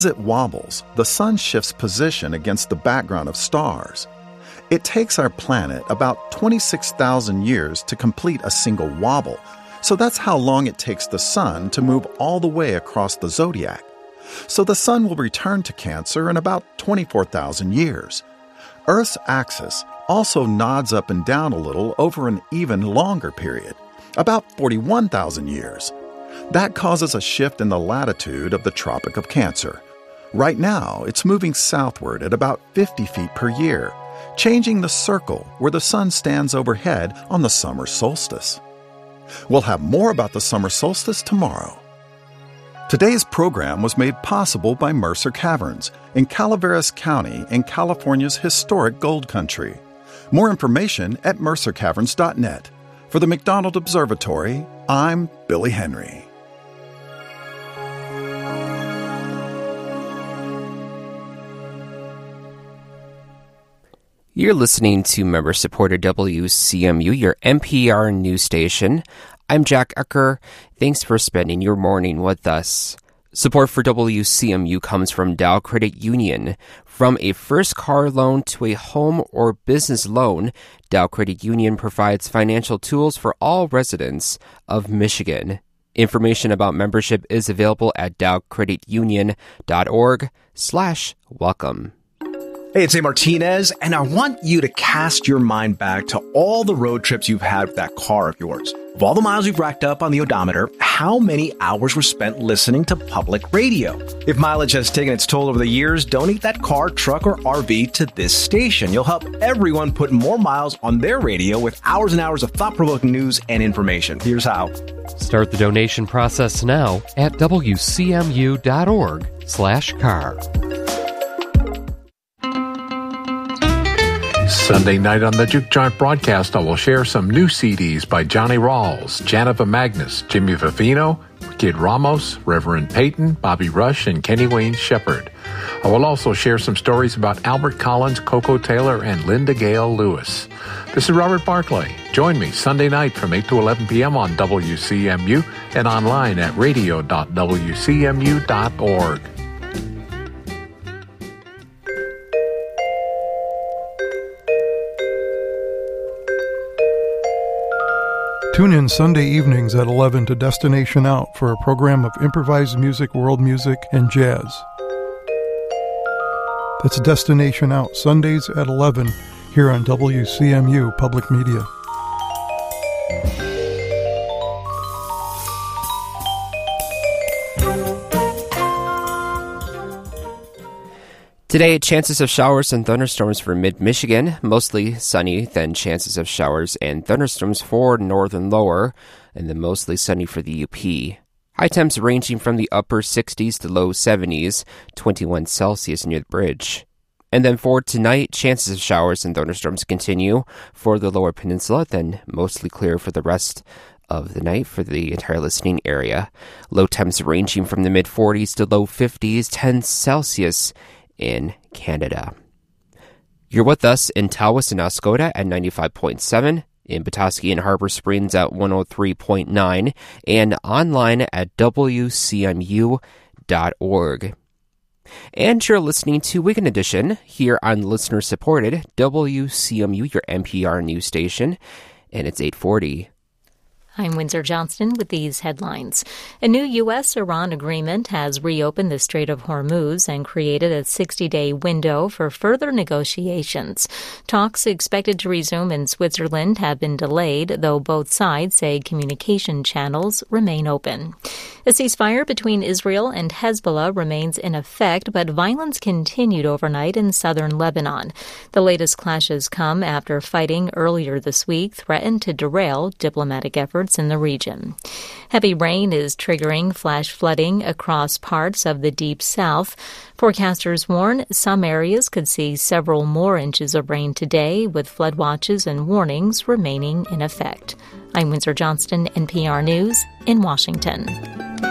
As it wobbles, the sun shifts position against the background of stars. It takes our planet about 26,000 years to complete a single wobble, so that's how long it takes the sun to move all the way across the zodiac. So the sun will return to Cancer in about 24,000 years. Earth's axis also nods up and down a little over an even longer period, about 41,000 years. That causes a shift in the latitude of the Tropic of Cancer. Right now, it's moving southward at about 50 feet per year, changing the circle where the sun stands overhead on the summer solstice. We'll have more about the summer solstice tomorrow. Today's program was made possible by Mercer Caverns in Calaveras County in California's historic Gold Country. More information at mercercaverns.net. For the McDonald Observatory, I'm Billy Henry. You're listening to member-supported WCMU, your NPR news station. I'm Jack Ecker. Thanks for spending your morning with us. Support for WCMU comes from Dow Credit Union. From a first car loan to a home or business loan, Dow Credit Union provides financial tools for all residents of Michigan. Information about membership is available at dowcreditunion.org/welcome. Hey, it's A. Martinez, and I want you to cast your mind back to all the road trips you've had with that car of yours. Of all the miles you've racked up on the odometer, how many hours were spent listening to public radio? If mileage has taken its toll over the years, donate that car, truck, or RV to this station. You'll help everyone put more miles on their radio with hours and hours of thought-provoking news and information. Here's how. Start the donation process now at wcmu.org/car. Sunday night on the Juke Joint broadcast, I will share some new CDs by Johnny Rawls, Janiva Magnus, Jimmy Vivino, Kid Ramos, Reverend Peyton, Bobby Rush, and Kenny Wayne Shepherd. I will also share some stories about Albert Collins, Coco Taylor, and Linda Gale Lewis. This is Robert Barclay. Join me Sunday night from 8 to 11 p.m. on WCMU and online at radio.wcmu.org. Tune in Sunday evenings at 11 to Destination Out for a program of improvised music, world music, and jazz. That's Destination Out, Sundays at 11, here on WCMU Public Media. Today, chances of showers and thunderstorms for mid-Michigan, mostly sunny, then chances of showers and thunderstorms for northern lower, and then mostly sunny for the UP. High temps ranging from the upper 60s to low 70s, 21 Celsius near the bridge. And then for tonight, chances of showers and thunderstorms continue for the lower peninsula, then mostly clear for the rest of the night for the entire listening area. Low temps ranging from the mid-40s to low 50s, 10 Celsius in Canada. You're with us in Tawas and Oscoda at 95.7, in Petoskey and Harbor Springs at 103.9, and online at WCMU.org. And you're listening to Weekend Edition here on listener-supported WCMU, your NPR news station, and it's 8:40. I'm Windsor Johnston with these headlines. A new U.S.-Iran agreement has reopened the Strait of Hormuz and created a 60-day window for further negotiations. Talks expected to resume in Switzerland have been delayed, though both sides say communication channels remain open. A ceasefire between Israel and Hezbollah remains in effect, but violence continued overnight in southern Lebanon. The latest clashes come after fighting earlier this week threatened to derail diplomatic efforts in the region. Heavy rain is triggering flash flooding across parts of the Deep South. Forecasters warn some areas could see several more inches of rain today, with flood watches and warnings remaining in effect. I'm Windsor Johnston, NPR News in Washington.